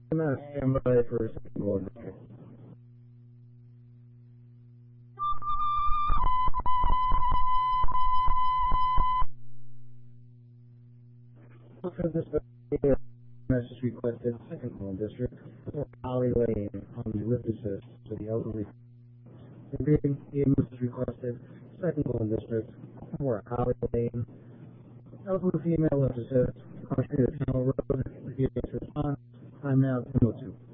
I'm not standby for a second call district. For this message requested, second call district for Holly Lane on the lift assist for the elderly. The message requested, second call district for Holly Lane, elderly female lift assist on the Street of Channel Road. If you response, I'm now 202.